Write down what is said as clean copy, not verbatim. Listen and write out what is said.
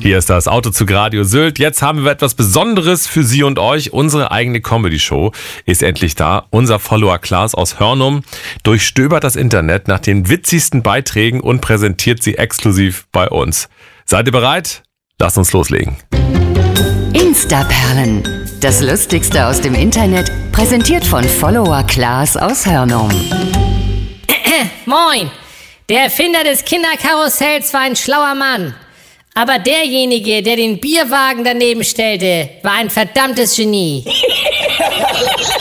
Hier ist das Autozug Radio Sylt. Jetzt haben wir etwas Besonderes für Sie und euch. Unsere eigene Comedy-Show ist endlich da. Unser Follower Klaas aus Hörnum durchstöbert das Internet nach den witzigsten Beiträgen und präsentiert sie exklusiv bei uns. Seid ihr bereit? Lasst uns loslegen. Instaperlen. Das Lustigste aus dem Internet, präsentiert von Follower Klaas aus Hörnum. Moin! Der Erfinder des Kinderkarussells war ein schlauer Mann. Aber derjenige, der den Bierwagen daneben stellte, war ein verdammtes Genie.